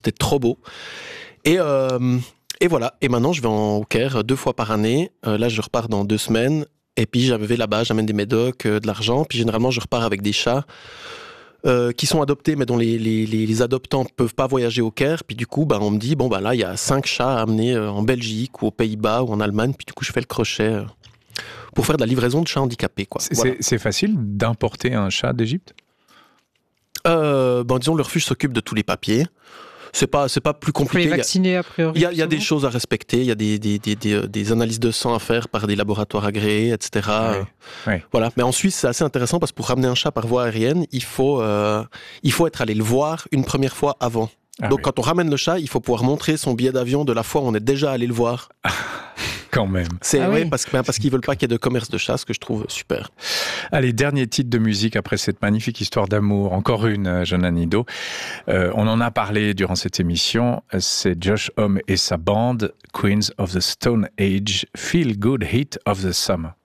C'était trop beau. Et voilà. Et maintenant, je vais au Caire 2 fois par année. Là, je repars dans 2 semaines. Et puis, j'avais là-bas, j'amène des médocs, de l'argent. Puis, généralement, je repars avec des chats qui sont adoptés, mais dont les adoptants peuvent pas voyager au Caire. Puis, du coup, on me dit, là, il y a 5 chats à amener en Belgique ou aux Pays-Bas ou en Allemagne. Puis, du coup, je fais le crochet pour faire de la livraison de chats handicapés, quoi. C'est facile d'importer un chat d'Égypte ? Disons, le refuge s'occupe de tous les papiers. C'est pas plus compliqué. Il faut les vacciner a priori. Il y a des choses à respecter. Il y a des analyses de sang à faire par des laboratoires agréés, etc. Oui. Voilà. Mais en Suisse, c'est assez intéressant parce que pour ramener un chat par voie aérienne, il faut être allé le voir une première fois avant. Donc, quand on ramène le chat, il faut pouvoir montrer son billet d'avion de la fois où on est déjà allé le voir. Quand même. Parce qu'ils veulent pas qu'il y ait de commerce de chats, ce que je trouve super. Allez, dernier titre de musique après cette magnifique histoire d'amour. Encore une, Jonan Ido. On en a parlé durant cette émission. C'est Josh Homme et sa bande, Queens of the Stone Age, Feel Good Heat of the Summer.